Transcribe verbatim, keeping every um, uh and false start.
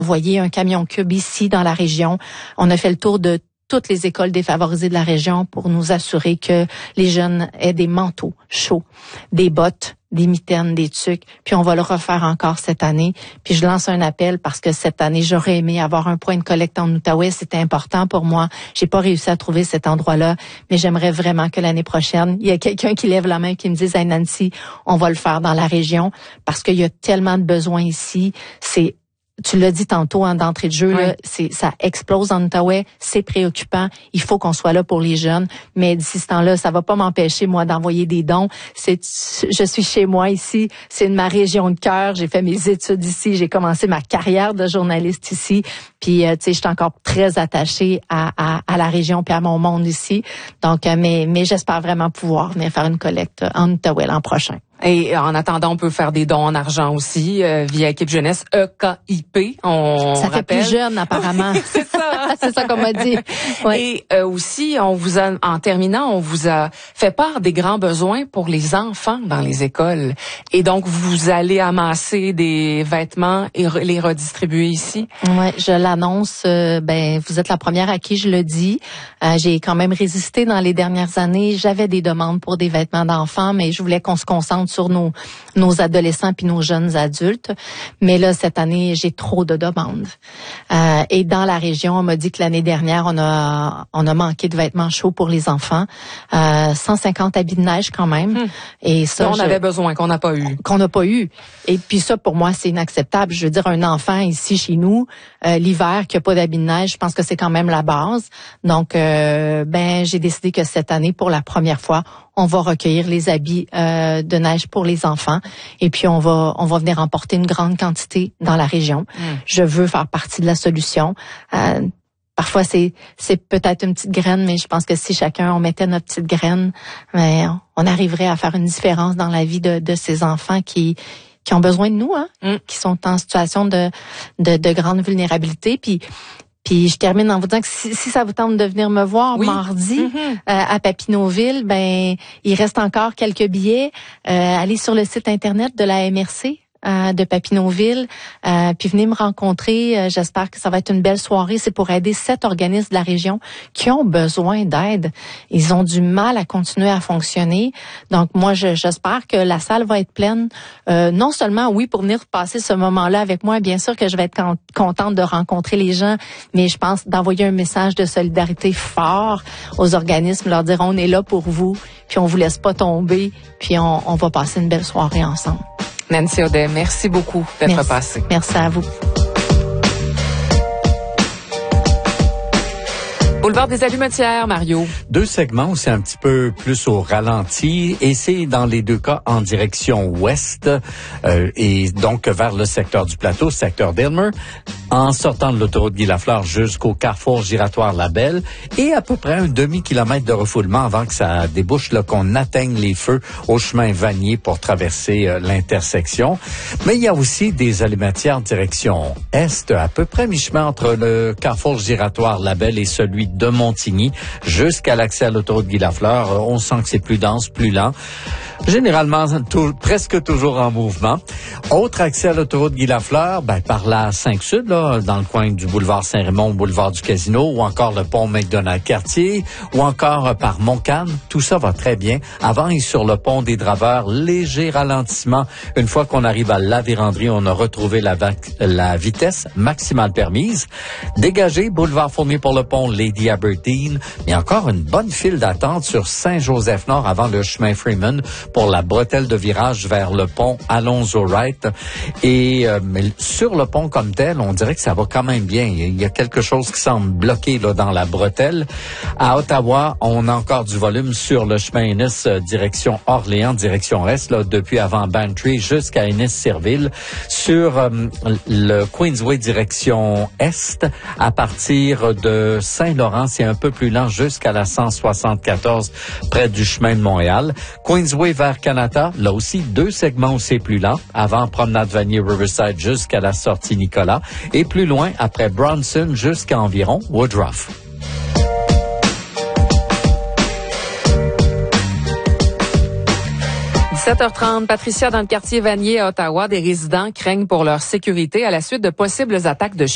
envoyé un camion cube ici dans la région. On a fait le tour de toutes les écoles défavorisées de la région pour nous assurer que les jeunes aient des manteaux chauds, des bottes, des mitaines, des tucs, puis on va le refaire encore cette année. Puis je lance un appel parce que cette année, j'aurais aimé avoir un point de collecte en Outaouais. C'était important pour moi. J'ai pas réussi à trouver cet endroit-là, mais j'aimerais vraiment que l'année prochaine, il y ait quelqu'un qui lève la main et qui me dise « Hey Nancy, on va le faire dans la région » parce qu'il y a tellement de besoins ici. C'est Tu l'as dit tantôt hein, d'entrée de jeu, oui. là, c'est, ça explose en Outaouais, c'est préoccupant. Il faut qu'on soit là pour les jeunes, mais d'ici ce temps-là, ça va pas m'empêcher moi d'envoyer des dons. C'est, je suis chez moi ici, c'est ma région de cœur. J'ai fait mes études ici, j'ai commencé ma carrière de journaliste ici. Puis euh, tu sais, je suis encore très attachée à, à, à la région puis à mon monde ici. Donc, euh, mais mais j'espère vraiment pouvoir venir faire une collecte en Outaouais l'an prochain. Et en attendant, on peut faire des dons en argent aussi euh, via Équipe Jeunesse E K I P. On ça rappelle. fait plus jeune apparemment. C'est ça, c'est ça qu'on m'a dit. Ouais. Et euh, aussi, on vous a, en terminant, on vous a fait part des grands besoins pour les enfants dans les écoles. Et donc, vous allez amasser des vêtements et re- les redistribuer ici. Ouais, je l'annonce. Euh, ben, vous êtes la première à qui je le dis. Euh, j'ai quand même résisté dans les dernières années. J'avais des demandes pour des vêtements d'enfants, mais je voulais qu'on se concentre sur nos nos adolescents puis nos jeunes adultes. Mais là, cette année, j'ai trop de demandes. Euh, et dans la région, on m'a dit que l'année dernière, on a on a manqué de vêtements chauds pour les enfants. Euh, cent cinquante habits de neige quand même. Hum. Et ça, on je, avait besoin, qu'on n'a pas eu. Qu'on n'a pas eu. Et puis ça, pour moi, c'est inacceptable. Je veux dire, un enfant ici, chez nous, euh, l'hiver, qui n'a pas d'habits de neige, je pense que c'est quand même la base. Donc, euh, ben, j'ai décidé que cette année, pour la première fois, on va recueillir les habits euh, de neige pour les enfants et puis on va on va venir emporter une grande quantité dans la région. Mmh. Je veux faire partie de la solution. Euh, parfois c'est c'est peut-être une petite graine, mais je pense que si chacun on mettait notre petite graine, ben, on arriverait à faire une différence dans la vie de de ces enfants qui qui ont besoin de nous, hein, mmh. qui sont en situation de de, de grande vulnérabilité. Puis Puis je termine en vous disant que si, si ça vous tente de venir me voir oui. mardi mm-hmm. euh, à Papineauville, ben il reste encore quelques billets. Euh, allez sur le site internet de la M R C euh, de Papineauville, euh, puis venez me rencontrer. Euh, j'espère que ça va être une belle soirée. C'est pour aider sept organismes de la région qui ont besoin d'aide. Ils ont du mal à continuer à fonctionner. Donc moi, je, j'espère que la salle va être pleine. Euh, non seulement, oui, pour venir passer ce moment-là avec moi, bien sûr que je vais être con- contente de rencontrer les gens, mais je pense d'envoyer un message de solidarité fort aux organismes, leur dire on est là pour vous, puis on vous laisse pas tomber, puis on, on va passer une belle soirée ensemble. Nancy Audet, merci beaucoup d'être merci. passée. Merci à vous. Boulevard des Allumetières, Mario. Deux segments où c'est un petit peu plus au ralenti et c'est dans les deux cas en direction ouest euh, et donc vers le secteur du plateau, secteur d'Aylmer, en sortant de l'autoroute Guy Lafleur jusqu'au carrefour giratoire Labelle et à peu près un demi-kilomètre de refoulement avant que ça débouche, là, qu'on atteigne les feux au chemin Vanier pour traverser euh, l'intersection. Mais il y a aussi des allumetières direction est, à peu près mi-chemin entre le carrefour giratoire Labelle et celui de Montigny jusqu'à l'accès à l'autoroute Guy Lafleur. On sent que c'est plus dense, plus lent. Généralement, tout, presque toujours en mouvement. Autre accès à l'autoroute Guy Lafleur, ben, par la cinq Sud, là, dans le coin du boulevard Saint-Raymond, boulevard du Casino, ou encore le pont McDonald-Cartier, ou encore par Montcalm. Tout ça va très bien. Avant et sur le pont des Draveurs, léger ralentissement. Une fois qu'on arrive à la Vérandrie, on a retrouvé la, va- la vitesse maximale permise. Dégagé, boulevard Fournier pour le pont Lady Aberdeen. Mais encore une bonne file d'attente sur Saint-Joseph-Nord avant le chemin Freeman pour la bretelle de virage vers le pont Alonzo-Wright. Et euh, mais sur le pont comme tel, on dirait que ça va quand même bien. Il y a quelque chose qui semble bloqué là dans la bretelle. À Ottawa, on a encore du volume sur le chemin Ennis euh, direction Orléans, direction Est, là, depuis avant Bantry jusqu'à Ennis-Serville. Sur euh, le Queensway direction Est, à partir de Saint-Laurent, c'est un peu plus lent jusqu'à la cent soixante-quatorze près du chemin de Montréal. Queensway vers Canada, là aussi, deux segments où c'est plus lent, avant Promenade Vanier Riverside jusqu'à la sortie Nicolas, et plus loin, après Bronson jusqu'à environ Woodruff. dix-sept heures trente, Patricia, dans le quartier Vanier à Ottawa, des résidents craignent pour leur sécurité à la suite de possibles attaques de